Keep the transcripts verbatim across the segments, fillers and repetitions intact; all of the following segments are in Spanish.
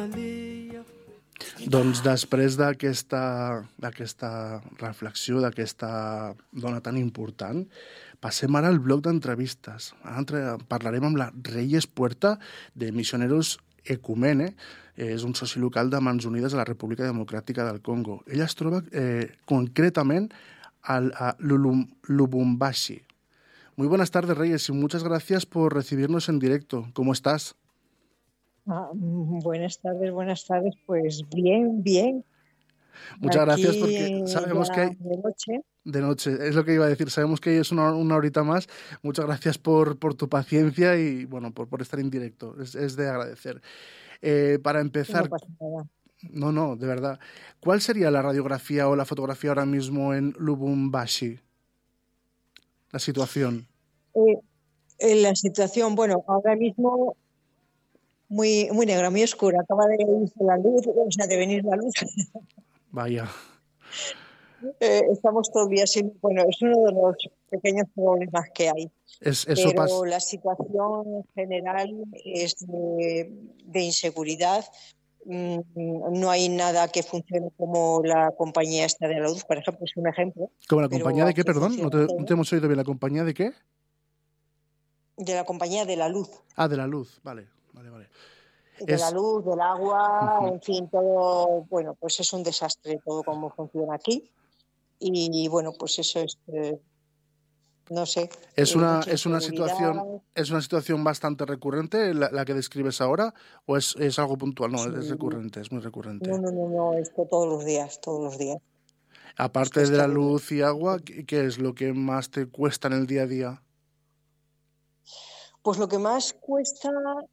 Doncs després d'aquesta d'aquesta reflexió, d'aquesta dona tan important, passem ara al bloc d'entrevistes. Ara entre, parlarem amb la Reyes Puerta, de Misioneros Ecumene. És un soci local de Mans Unides a la República Democràtica del Congo. Ella es troba eh, concretament al, a Lulum, Lubumbashi. Muy buenas tardes, Reyes, y muchas gracias por recibirnos en directo. ¿Cómo estás? Ah, buenas tardes, buenas tardes. Pues bien, bien. Muchas Aquí gracias porque sabemos que hay... de noche. De noche, es lo que iba a decir. Sabemos que es una, una horita más. Muchas gracias por, por tu paciencia y bueno, por, por estar en directo. Es, es de agradecer. Eh, para empezar... No pasa nada. No, no, de verdad. ¿Cuál sería la radiografía o la fotografía ahora mismo en Lubumbashi? La situación. Eh, en la situación, bueno, ahora mismo muy, muy negra, muy oscura. Acaba de irse la luz, o sea, de venir la luz. Vaya. Eh, estamos todo el día sin... Bueno, es uno de los pequeños problemas que hay. Es, eso Pero pas... la situación en general es de, de inseguridad. No hay nada que funcione como la compañía esta de la luz, por ejemplo, es un ejemplo. ¿Como la compañía de qué, perdón? ¿No te, ¿No te hemos oído bien? ¿La compañía de qué? De la compañía de la luz. Ah, de la luz, vale, vale, vale. De es... la luz, del agua, uh-huh. En fin, todo, bueno, pues es un desastre todo como funciona aquí. Y bueno, pues eso es, eh, no sé. ¿Es una, es, una situación, ¿Es una situación bastante recurrente la, la que describes ahora o es, es algo puntual? No, sí. Es recurrente, es muy recurrente. No, no, no, no, esto todos los días, todos los días. Aparte de la luz y agua, ¿qué es lo que más te cuesta en el día a día? Pues lo que más cuesta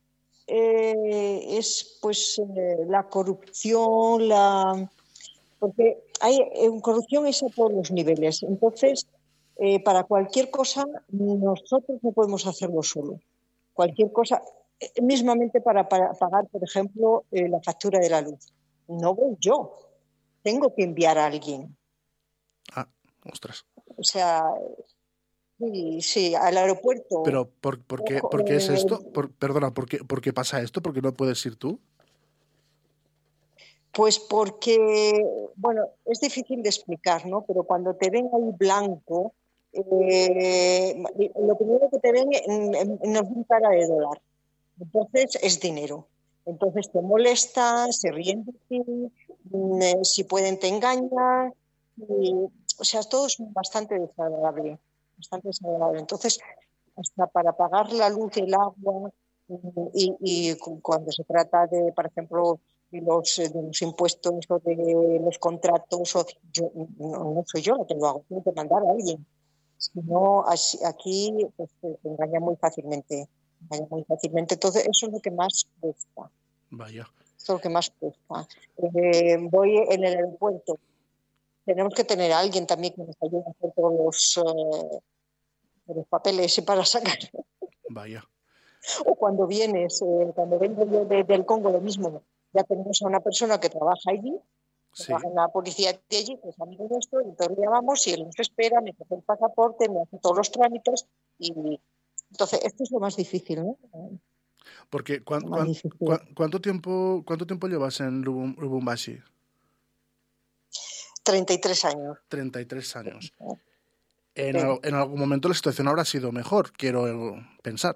eh, es pues eh, la corrupción, la... porque hay eh, corrupción es a todos los niveles. Entonces, eh, para cualquier cosa, nosotros no podemos hacerlo solo. Cualquier cosa, eh, mismamente para, para pagar, por ejemplo, eh, la factura de la luz. No voy yo, tengo que enviar a alguien. Ah, ostras. O sea, sí, sí, al aeropuerto. Pero, ¿por, por, qué, ¿por qué es esto? Por, perdona, ¿por qué, ¿por qué pasa esto? ¿Por qué no puedes ir tú? Pues porque, bueno, es difícil de explicar, ¿no? Pero cuando te ven ahí blanco, eh, lo primero que te ven nos ven cara de dólar. Entonces es dinero. Entonces te molestan, se ríen de ti, si pueden te engañan. Y, o sea, todo es bastante desagradable, bastante desagradable. Entonces, hasta para pagar la luz, el agua, y, y cuando se trata de, por ejemplo, de los, de los impuestos o de los contratos, o yo, no, no soy yo la que lo hago, tengo que mandar a alguien. Si no, así, aquí pues, te engañan muy fácilmente, engañan muy fácilmente. Entonces, eso es lo que más cuesta. Vaya. Eso es lo que más cuesta. Eh, voy en el aeropuerto. Tenemos que tener a alguien también que nos ayude a hacer todos los, eh, los papeles y para sacar. Vaya. O cuando vienes, eh, cuando vengo yo de, del Congo, lo mismo. Ya tenemos a una persona que trabaja allí, que sí. trabaja en la policía de allí, que es amigo nuestro, y entonces le llamamos y él nos espera, me coge el pasaporte, me hace todos los trámites y entonces esto es lo más difícil, ¿no? Porque ¿cuán, cuán, difícil. ¿cuán, ¿cuánto tiempo cuánto tiempo llevas en Lubum, Lubumbashi? treinta y tres años. treinta y tres años. En, sí. al, en algún momento la situación habrá sido mejor, quiero pensar.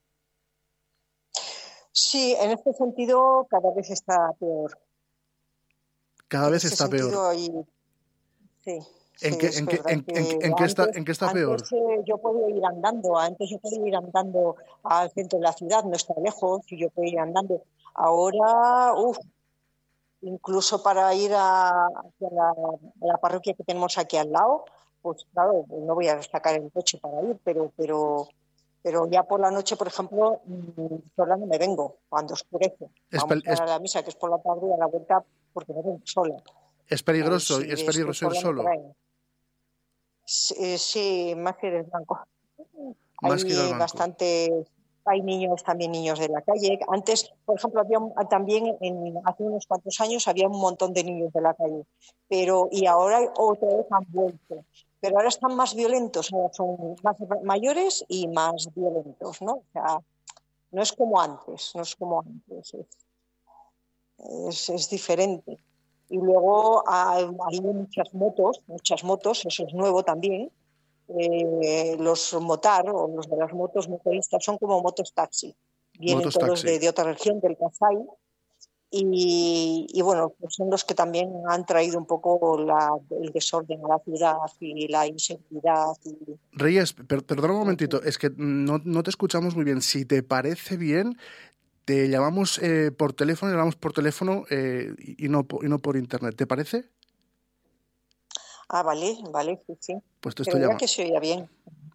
Sí, en este sentido cada vez está peor. Cada vez está peor. Hay... Sí. ¿En, sí, qué, en, qué, en, en, en, qué está, ¿En qué está antes, peor? Eh, yo podía ir andando, antes yo podía ir andando al centro de la ciudad, no está lejos, y yo podía ir andando. Ahora, uff, incluso para ir a, a, la, a la parroquia que tenemos aquí al lado, pues claro, no voy a sacar el coche para ir, pero... pero Pero ya por la noche, por ejemplo, sola no me vengo, cuando oscurece. Vamos a la misa, que es por la tarde, y a la vuelta, porque me vengo sola. ¿Es peligroso, si es peligroso ir solo? Sí, sí, más que eres blanco. Más hay que blanco. bastante, hay niños, también niños de la calle. Antes, por ejemplo, había también, en, hace unos cuantos años, había un montón de niños de la calle. Pero, y ahora otra vez han vuelto. Pero ahora están más violentos, ahora son más mayores y más violentos, ¿no? O sea, no es como antes, no es como antes. Es... es, es diferente. Y luego hay, hay muchas motos, muchas motos, eso es nuevo también. Eh, los motar o los de las motos motoristas son como motos taxi. Vienen Motos todos taxi. de, de otra región, del Kasai, y, y bueno, pues son los que también han traído un poco la, el desorden a la ciudad y la inseguridad. Y, Reyes, per perdona un en momentito, fin. es que no, no te escuchamos muy bien. Si te parece bien, te llamamos eh, por teléfono, llamamos por teléfono eh, y, y, no, y no por internet. ¿Te parece? Ah, vale, vale, sí, sí. Pues te estoy Creía llamando. que se oía bien.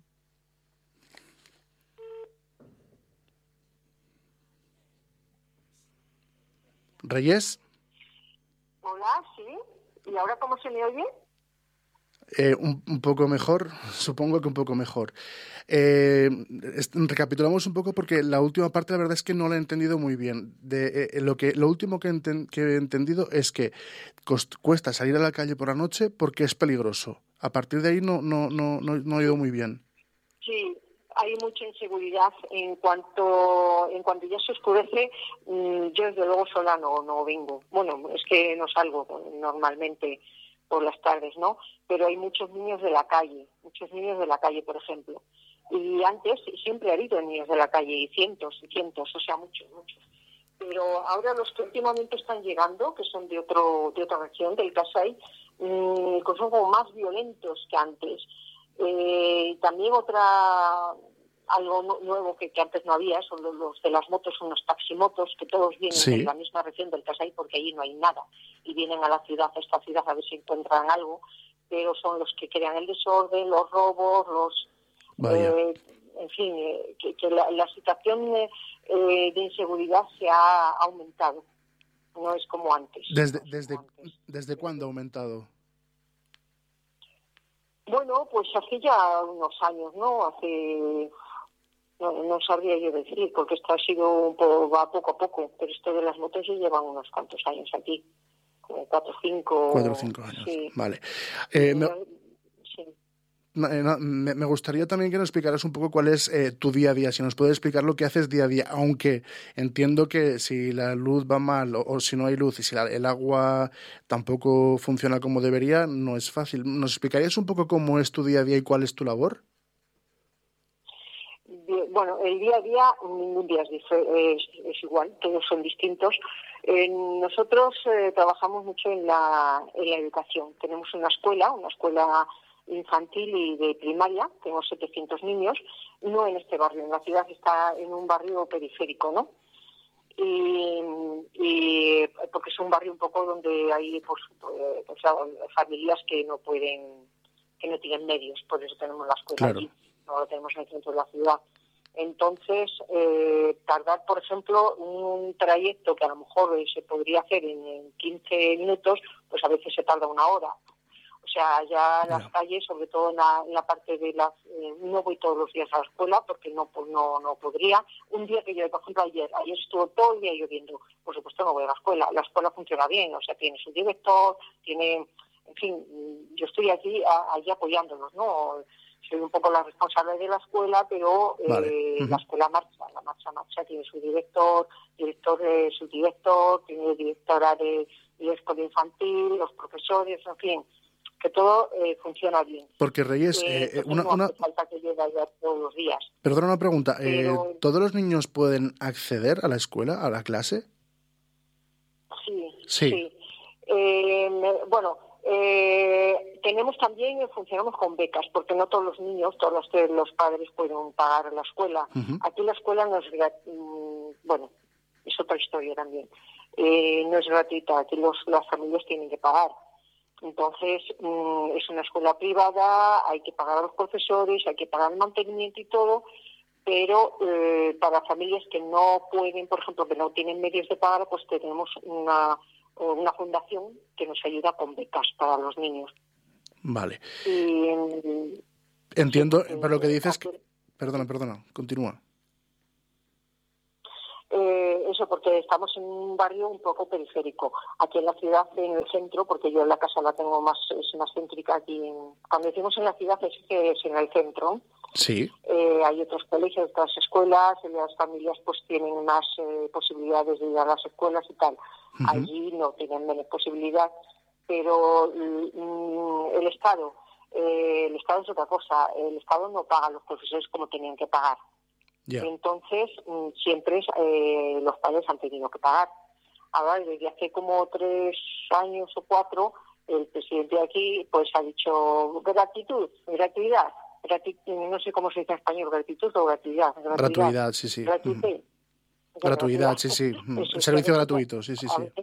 Reyes, Hola, sí. ¿Y ahora cómo se me oye? eh, un, un poco mejor, supongo que un poco mejor. Eh, est- recapitulamos un poco porque la última parte la verdad es que no la he entendido muy bien. De, eh, lo, que, lo último que, enten- que he entendido es que cost- cuesta salir a la calle por la noche porque es peligroso. A partir de ahí no, no, no, no, no he ido muy bien. Sí, hay mucha inseguridad en cuanto en cuanto ya se oscurece. mmm, Yo desde luego sola no no vengo. Bueno, es que no salgo normalmente por las tardes, ¿no? Pero hay muchos niños de la calle, muchos niños de la calle, por ejemplo. Y antes siempre ha habido niños de la calle, y cientos y cientos, o sea, muchos, muchos. Pero ahora los que últimamente están llegando, que son de otro de otra región, del Kasai, mmm, pues son como más violentos que antes. Eh, también otra algo no, nuevo que, que antes no había son los, los de las motos, son los taximotos, que todos vienen de Sí, la misma región del Kasai porque allí no hay nada y vienen a la ciudad, a esta ciudad, a ver si encuentran algo, pero son los que crean el desorden, los robos, los vaya. eh, en fin, eh, que, que la, la situación eh, de inseguridad se ha aumentado, no es como antes, ¿Desde, no es como desde, antes. desde cuándo ha aumentado? Bueno, pues hace ya unos años, ¿no? Hace No, no sabría yo decir, porque esto ha sido un poco, va poco a poco, pero esto de las motos ya llevan unos cuantos años aquí, como cuatro o Cuatro o cinco, cinco años. sí, Vale. sí, Eh, me, no, sí. me, me gustaría también que nos explicaras un poco cuál es eh, tu día a día, si nos puedes explicar lo que haces día a día, aunque entiendo que si la luz va mal o, o si no hay luz y si la, el agua tampoco funciona como debería, no es fácil. ¿Nos explicarías un poco cómo es tu día a día y cuál es tu labor? Bueno, el día a día, ningún día es, es, es igual, todos son distintos. Eh, nosotros eh, trabajamos mucho en la, en la educación. Tenemos una escuela, una escuela infantil y de primaria, tenemos setecientos niños, no en este barrio, en la ciudad está en un barrio periférico, ¿no? Y, y porque es un barrio un poco donde hay pues, pues, pues, familias que no pueden, que no tienen medios, por eso tenemos la escuela Claro, allí, no la tenemos en el centro de la ciudad. Entonces, eh, tardar, por ejemplo, un trayecto que a lo mejor se podría hacer en, en quince minutos, pues a veces se tarda una hora. O sea, ya las ya. calles, sobre todo en la, en la parte de las... Eh, no voy todos los días a la escuela porque no no no podría. Un día que yo, por ejemplo, ayer, ayer estuvo todo el día lloviendo. Por supuesto no voy a la escuela. La escuela funciona bien, o sea, tiene su director, tiene... En fin, yo estoy allí, a, allí apoyándolos, ¿no? Soy un poco la responsable de la escuela, pero Vale. eh, la Ujú. escuela marcha, la marcha marcha, tiene su director, director de su director, tiene directora de, de la escuela infantil, los profesores, en fin, que todo eh, funciona bien. Porque Reyes, Eh, eh, eh, entonces una, no una, hace falta que llegue allá todos los días. perdona una pregunta, eh, Pero ¿todos los niños pueden acceder a la escuela, a la clase? sí, Sí. sí. Eh, me- bueno, eh, tenemos también, eh, funcionamos con becas, porque no todos los niños, todos los que los padres pueden pagar la escuela. Ujú. Aquí la escuela no es gratuita, bueno, es otra historia también. Eh, no es gratuita, aquí los, las familias tienen que pagar. Entonces, mmm, es una escuela privada, hay que pagar a los profesores, hay que pagar el mantenimiento y todo, pero eh, para familias que no pueden, por ejemplo, que no tienen medios de pagar, pues tenemos una, una fundación que nos ayuda con becas para los niños. Vale. Y mm, sí, Entiendo, porque pero lo que dices... aquí, Que... Perdona, sí. perdona, continúa. Eh, eso porque estamos en un barrio un poco periférico. Aquí en la ciudad, en el centro, porque yo la casa la tengo más, es más céntrica aquí. En, cuando decimos en la ciudad es que es en el centro. Sí. Eh, hay otros colegios, otras escuelas, y las familias pues tienen más eh, posibilidades de ir a las escuelas y tal. Uh-huh. Allí no tienen menos posibilidad, pero mm, el Estado, eh, el Estado es otra cosa. El Estado no paga a los profesores como tenían que pagar. Yeah. Entonces, siempre eh, los padres han tenido que pagar. Ahora, desde hace como tres años o cuatro, el presidente de aquí pues ha dicho gratitud, gratuidad, gratitud, no sé cómo se dice en español, gratitud o gratuidad. Gratuidad, gratuidad sí, sí. Gratuidad, mm. gratuidad, sí, sí. El servicio gratuito, sí, sí, sí.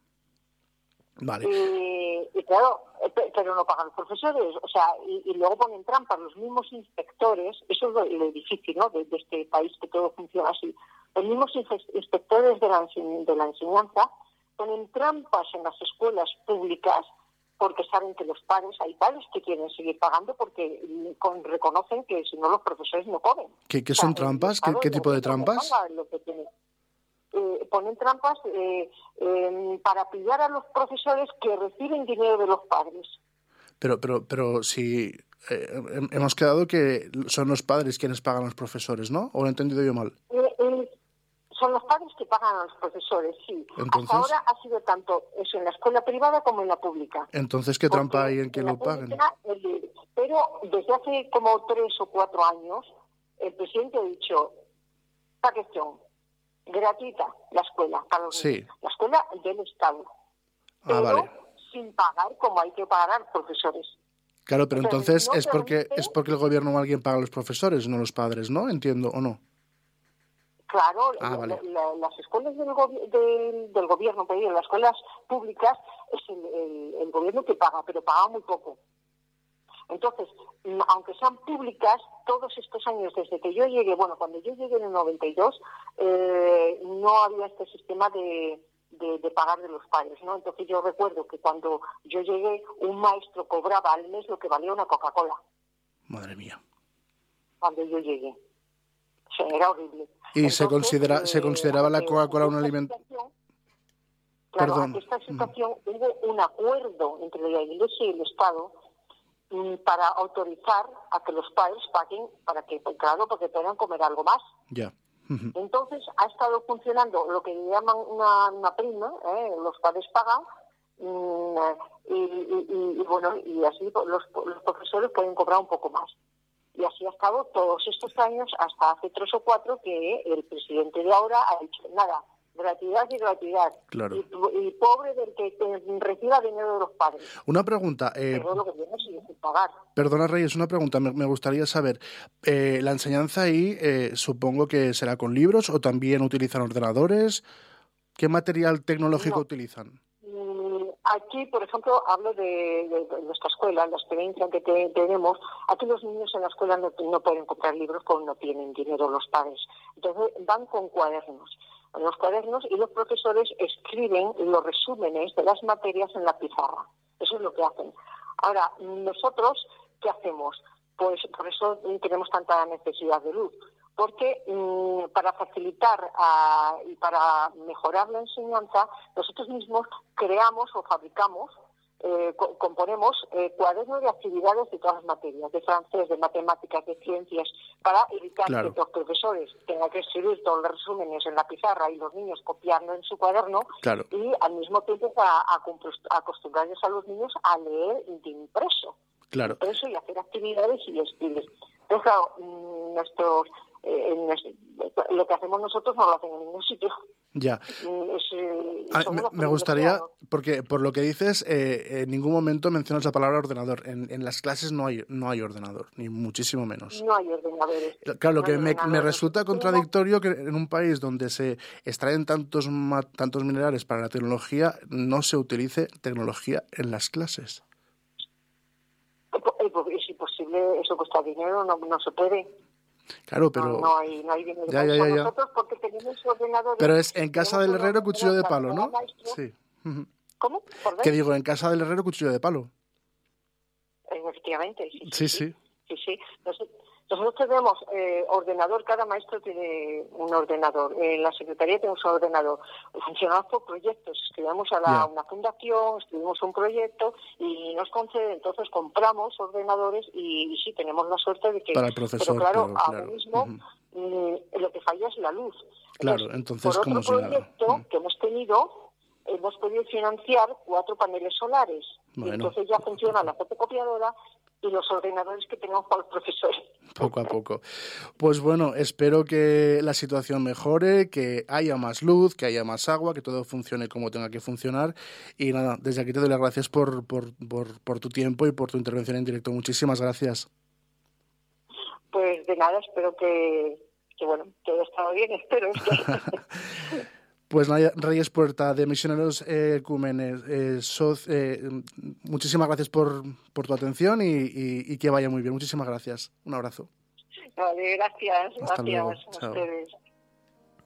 Mm. Vale. Y, y claro, pero no pagan los profesores, o sea, y, y luego ponen trampas los mismos inspectores, eso es lo, lo difícil, ¿no?, de, de este país, que todo funciona así. Los mismos inspectores de la, de la enseñanza ponen trampas en las escuelas públicas porque saben que los padres, hay padres que quieren seguir pagando porque con, reconocen que si no los profesores no comen. ¿Qué, qué son o sea, trampas? ¿Qué, ¿Qué tipo de trampas? Lo que tiene. Eh, ponen trampas eh, eh, para pillar a los profesores que reciben dinero de los padres. Pero, pero, pero si eh, hemos quedado que son los padres quienes pagan a los profesores, ¿no? ¿O lo he entendido yo mal? Eh, eh, son los padres que pagan a los profesores, sí. Entonces, hasta ahora ha sido tanto eso en la escuela privada como en la pública. Entonces, ¿qué trampa hay en que en lo paguen? Pública, el, pero desde hace como tres o cuatro años, el presidente ha dicho, esta cuestión, gratuita la escuela para los sí. niños. La escuela del Estado. Ah, pero vale. sin pagar como hay que pagar a los profesores. Claro, pero entonces no es porque permite... es porque el gobierno o alguien paga a los profesores, no los padres, ¿no? Entiendo, ¿o no? Claro, ah, la, vale. la, las escuelas del, gobi- del, del gobierno, pero las escuelas públicas es el, el, el gobierno que paga, pero paga muy poco. Entonces, aunque sean públicas, todos estos años, desde que yo llegué, bueno, cuando yo llegué en el noventa y dos, eh, no había este sistema de, de, de pagar de los padres, ¿no? Entonces yo recuerdo que cuando yo llegué, un maestro cobraba al mes lo que valía una Coca-Cola. Madre mía. Cuando yo llegué. O sea, era horrible. ¿Y Entonces, se considera eh, se consideraba la Coca-Cola un alimento? Claro, Perdón. ante esta situación mm. hubo un acuerdo entre la Iglesia y el Estado para autorizar a que los padres paguen, para que, claro, porque puedan comer algo más. Ya. Uh-huh. Entonces ha estado funcionando lo que llaman una, una prima, ¿eh? Los padres pagan, mmm, y, y, y, y bueno, y así los, los profesores pueden cobrar un poco más. Y así ha estado todos estos años, hasta hace tres o cuatro, que el presidente de ahora ha dicho, nada, gratuidad y gratuidad. Claro. Y, y pobre del que, que reciba dinero de los padres. Una pregunta. Eh, Pero lo que viene sigue sin pagar. Perdona, Reyes, una pregunta. Me, me gustaría saber, eh, ¿la enseñanza ahí eh, supongo que será con libros o también utilizan ordenadores? ¿Qué material tecnológico no. utilizan? Aquí, por ejemplo, hablo de, de, de nuestra escuela, la experiencia que te, tenemos. Aquí los niños en la escuela no, no pueden comprar libros porque no tienen dinero los padres. Entonces van con cuadernos. Los cuadernos y los profesores escriben los resúmenes de las materias en la pizarra. Eso es lo que hacen. Ahora, nosotros, ¿qué hacemos? Pues por eso tenemos tanta necesidad de luz. Porque mmm, para facilitar uh, y para mejorar la enseñanza, nosotros mismos creamos o fabricamos, eh, co- componemos eh, cuadernos de actividades de todas las materias, de francés, de matemáticas, de ciencias, para evitar claro. que los profesores tengan que escribir todos los resúmenes en la pizarra y los niños copiarlo en su cuaderno, claro. y al mismo tiempo para acostumbrarles a los niños a leer de impreso, claro. impreso y hacer actividades y escribir. Entonces, claro, nuestros Eh, en, lo que hacemos nosotros no lo hacen en ningún sitio. Ya. Es, eh, ah, me, me gustaría, porque por lo que dices, eh, en ningún momento mencionas la palabra ordenador. En, en las clases no hay no hay ordenador, ni muchísimo menos. No hay ordenadores. Claro, lo no que me, me resulta no. contradictorio que en un país donde se extraen tantos, tantos minerales para la tecnología, no se utilice tecnología en las clases. Es imposible, eso cuesta dinero, no, no se puede. Claro, pero... No, no hay, no hay dinero. Ya, ya, ya, ya. Nosotros porque tenemos ordenadores... Pero es en casa del herrero cuchillo de palo, ¿no? Sí. ¿Cómo? ¿Qué digo? En casa del herrero cuchillo de palo. Efectivamente, sí. Sí, sí. Sí, sí. sí. Nosotros tenemos eh, ordenador, cada maestro tiene un ordenador. En la secretaría tenemos un ordenador. Funcionamos por proyectos. Escribimos a la, Yeah. una fundación, escribimos un proyecto y nos concede, entonces compramos ordenadores y, y sí, tenemos la suerte de que... Para el profesor, pero claro, pero, ahora claro. mismo Uh-huh. eh, lo que falla es la luz. Claro, Entonces, entonces por como otro si nada. proyecto Uh-huh. que hemos tenido, hemos podido financiar cuatro paneles solares. Bueno. Y entonces ya funciona la fotocopiadora y los ordenadores que tenemos para los profesores. Poco a poco. Pues bueno, espero que la situación mejore, que haya más luz, que haya más agua, que todo funcione como tenga que funcionar. Y nada, desde aquí te doy las gracias por, por, por, por tu tiempo y por tu intervención en directo. Muchísimas gracias. Pues de nada, espero que, que bueno, todo estado bien, espero. Pues Nadia Reyes Puerta, de Misioneros eh, Ecúmenes, eh, soc, eh, muchísimas gracias por, por tu atención y, y, y que vaya muy bien. Muchísimas gracias. Un abrazo. Vale, gracias. Hasta Gracias luego. a Chao. ustedes.